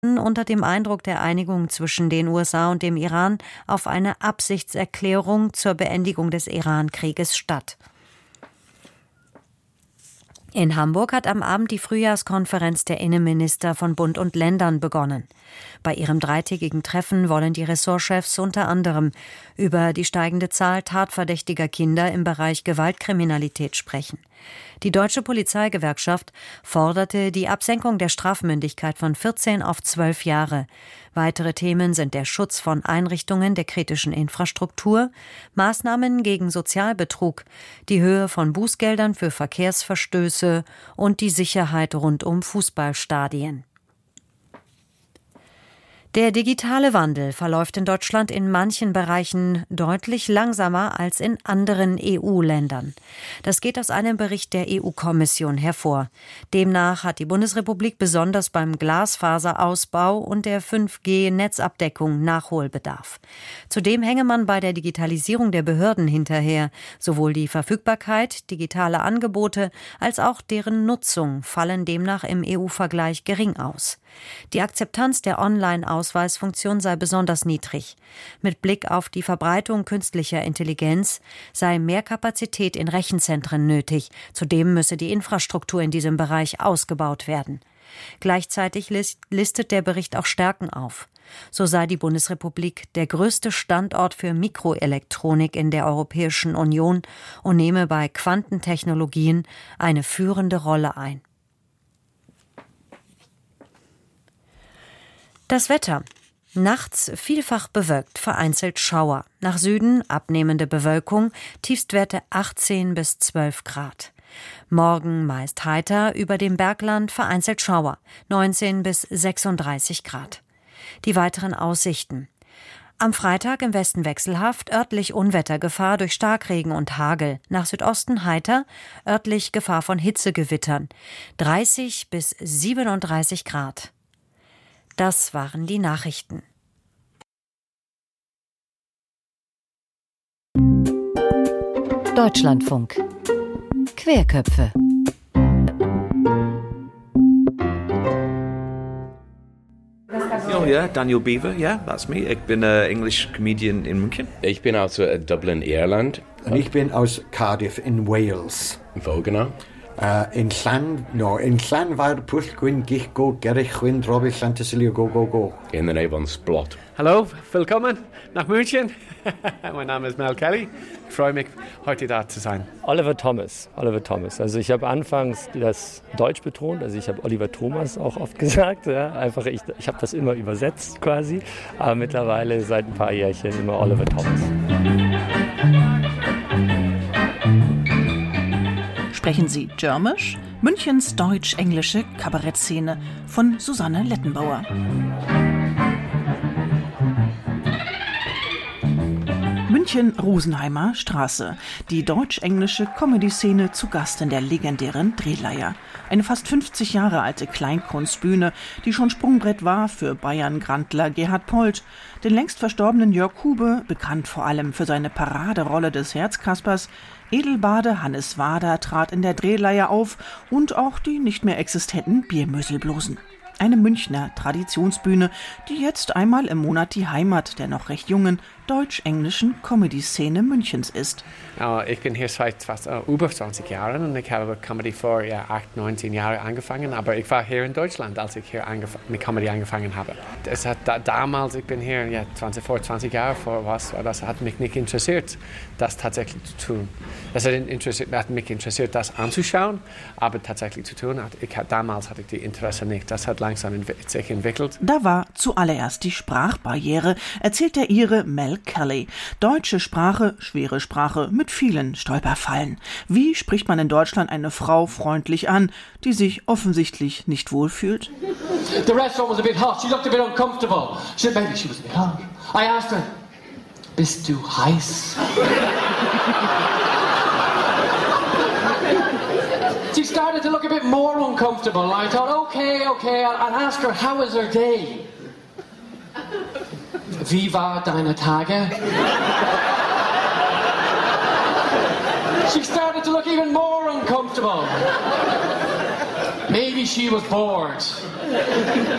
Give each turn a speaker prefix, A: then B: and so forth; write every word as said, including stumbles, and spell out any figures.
A: unter dem Eindruck der Einigung zwischen den U S A und dem Iran auf eine Absichtserklärung zur Beendigung des Iran-Krieges statt. In Hamburg hat am Abend die Frühjahrskonferenz der Innenminister von Bund und Ländern begonnen. Bei ihrem dreitägigen Treffen wollen die Ressortchefs unter anderem über die steigende Zahl tatverdächtiger Kinder im Bereich Gewaltkriminalität sprechen. Die Deutsche Polizeigewerkschaft forderte die Absenkung der Strafmündigkeit von vierzehn auf zwölf Jahre. Weitere Themen sind der Schutz von Einrichtungen der kritischen Infrastruktur, Maßnahmen gegen Sozialbetrug, die Höhe von Bußgeldern für Verkehrsverstöße und die Sicherheit rund um Fußballstadien. Der digitale Wandel verläuft in Deutschland in manchen Bereichen deutlich langsamer als in anderen E U-Ländern. Das geht aus einem Bericht der E U-Kommission hervor. Demnach hat die Bundesrepublik besonders beim Glasfaserausbau und der fünf G-Netzabdeckung Nachholbedarf. Zudem hänge man bei der Digitalisierung der Behörden hinterher. Sowohl die Verfügbarkeit digitaler Angebote als auch deren Nutzung fallen demnach im E U-Vergleich gering aus. Die Akzeptanz der Online-Ausweisfunktion sei besonders niedrig. Mit Blick auf die Verbreitung künstlicher Intelligenz sei mehr Kapazität in Rechenzentren nötig. Zudem müsse die Infrastruktur in diesem Bereich ausgebaut werden. Gleichzeitig listet der Bericht auch Stärken auf. So sei die Bundesrepublik der größte Standort für Mikroelektronik in der Europäischen Union und nehme bei Quantentechnologien eine führende Rolle ein. Das Wetter. Nachts vielfach bewölkt, vereinzelt Schauer. Nach Süden abnehmende Bewölkung, Tiefstwerte achtzehn bis zwölf Grad. Morgen meist heiter, über dem Bergland vereinzelt Schauer, neunzehn bis sechsunddreißig Grad. Die weiteren Aussichten. Am Freitag im Westen wechselhaft, örtlich Unwettergefahr durch Starkregen und Hagel. Nach Südosten heiter, örtlich Gefahr von Hitzegewittern, dreißig bis siebenunddreißig Grad. Das waren die Nachrichten. Deutschlandfunk. Querköpfe.
B: Oh ja, Daniel Beaver, ja, yeah, that's me. Ich bin ein English Comedian in München.
C: Ich bin aus uh, Dublin, Irland.
D: Und ich bin aus Cardiff in Wales.
C: Wo genau?
D: Uh, in Llan, no, in Llanfair, Pwllgwyn, Gichgo, Gerrichwyn, Robbie, Llantysilio, go, go, go.
C: In der Nähe von Splot.
E: Hallo, willkommen nach München. Mein Name ist Mel Kelly. Ich freue mich, heute da zu sein.
F: Oliver Thomas. Oliver Thomas. Also ich habe anfangs das Deutsch betont, also ich habe Oliver Thomas auch oft gesagt. Ja. Einfach ich, ich habe das immer übersetzt quasi, aber mittlerweile seit ein paar Jährchen immer Oliver Thomas.
G: Sprechen Sie Dörmisch? Münchens deutsch-englische Kabarettszene von Susanne Lettenbauer. München-Rosenheimer Straße. Die deutsch-englische Comedy-Szene zu Gast in der legendären Drehleier. Eine fast fünfzig Jahre alte Kleinkunstbühne, die schon Sprungbrett war für Bayern-Grandler Gerhard Polt, den längst verstorbenen Jörg Hube, bekannt vor allem für seine Paraderolle des Herzkaspers, Edelbade Hannes Wader trat in der Drehleier auf und auch die nicht mehr existenten Biermöselblosen. Eine Münchner Traditionsbühne, die jetzt einmal im Monat die Heimat der noch recht jungen deutsch-englischen Comedy-Szene Münchens ist.
E: Uh, ich bin hier seit fast uh, über zwanzig Jahren und ich habe Comedy vor ja, acht, neunzehn Jahren angefangen, aber ich war hier in Deutschland, als ich hier angef- mit Comedy angefangen habe. Es hat da, damals, ich bin hier ja, zwanzig, vor zwanzig Jahren, vor was, das hat mich nicht interessiert, das tatsächlich zu tun. Das hat, interessiert, hat mich interessiert, das anzuschauen, aber tatsächlich zu tun, hat, ich, damals hatte ich die Interesse nicht. Das hat langsam entw- sich entwickelt.
G: Da war zuallererst die Sprachbarriere, erzählt der Ire Mel Kelly. Deutsche Sprache, schwere Sprache mit vielen Stolperfallen. Wie spricht man in Deutschland eine Frau freundlich an, die sich offensichtlich nicht wohlfühlt?
H: The restaurant was a bit hot. She looked a bit uncomfortable. She said, maybe she was a bit hot. I asked her, bist du heiß? She started to look a bit more uncomfortable. I thought, okay, okay, I'll, I'll ask her, how was her day? Wie war deine Tage? She started to look even more uncomfortable. Maybe she was bored.